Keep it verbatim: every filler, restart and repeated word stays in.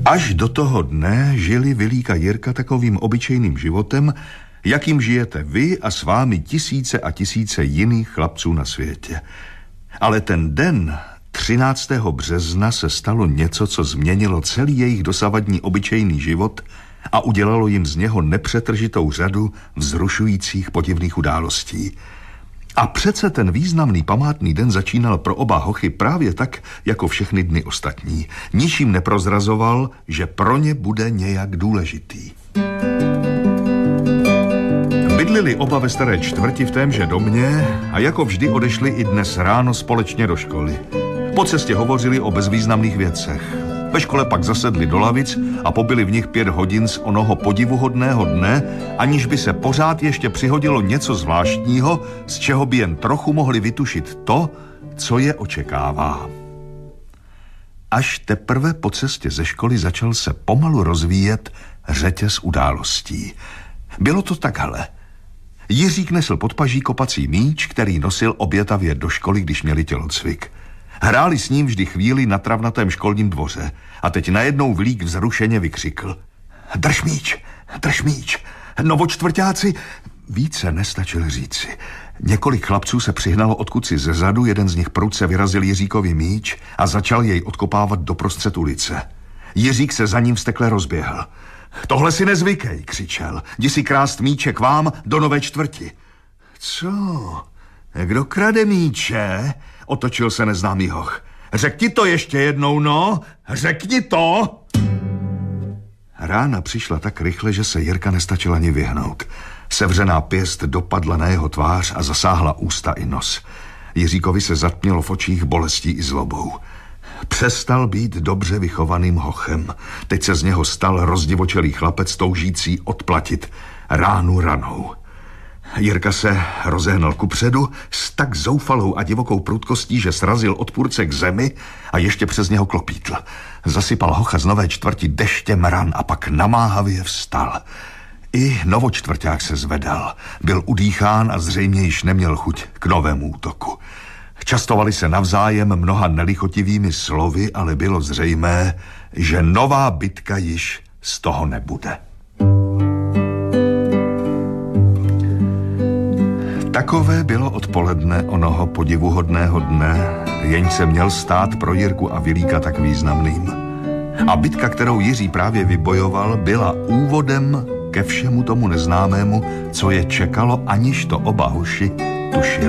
Až do toho dne žili Vilík a Jirka takovým obyčejným životem, jakým žijete vy a s vámi tisíce a tisíce jiných chlapců na světě. Ale ten den, třináctého března, se stalo něco, co změnilo celý jejich dosavadní obyčejný život a udělalo jim z něho nepřetržitou řadu vzrušujících podivných událostí. A přece ten významný památný den začínal pro oba hochy právě tak, jako všechny dny ostatní. Ničím neprozrazoval, že pro ně bude nějak důležitý. Bydlili oba ve staré čtvrti v témže domě a jako vždy odešli i dnes ráno společně do školy. Po cestě hovořili o bezvýznamných věcech. Ve škole pak zasedli do lavic a pobyli v nich pět hodin z onoho podivuhodného dne, aniž by se pořád ještě přihodilo něco zvláštního, z čeho by jen trochu mohli vytušit to, co je očekává. Až teprve po cestě ze školy začal se pomalu rozvíjet řetěz událostí. Bylo to takhle. Jiřík nesl pod paží kopací míč, který nosil obětavě do školy, když měli tělocvik. Hráli s ním vždy chvíli na travnatém školním dvoře a teď najednou Vilík vzrušeně vykřikl: Drž míč, drž míč, novočtvrťáci. Více nestačil říci. Několik chlapců se přihnalo odkud si zezadu, jeden z nich prudce vyrazil Jiříkovi míč a začal jej odkopávat doprostřed ulice. Jiřík se za ním vztekle rozběhl. Tohle si nezvykej, křičel. Jdi si krást míče k vám do Nové čtvrti. Co? Kdo krade míče? Otočil se neznámý hoch. Řekni to ještě jednou, no. Řekni to. Rána přišla tak rychle, že se Jirka nestačil ani vyhnout. Sevřená pěst dopadla na jeho tvář a zasáhla ústa i nos. Jiříkovi se zatmělo v očích bolestí i zlobou. Přestal být dobře vychovaným hochem. Teď se z něho stal rozdivočelý chlapec toužící odplatit ránu ranou. Jirka se rozehnal kupředu s tak zoufalou a divokou prudkostí, že srazil odpůrce k zemi a ještě přes něho klopítl. Zasypal hocha z Nové čtvrti deštěm ran a pak namáhavě vstal. I novočtvrťák se zvedal. Byl udýchán a zřejmě již neměl chuť k novému útoku. Častovali se navzájem mnoha nelichotivými slovy, ale bylo zřejmé, že nová bitka již z toho nebude. Takové bylo odpoledne onoho podivuhodného dne, jenž se měl stát pro Jirku a Vilíka tak významným. A bitka, kterou Jiří právě vybojoval, byla úvodem ke všemu tomu neznámému, co je čekalo, aniž to oba hoši tušili.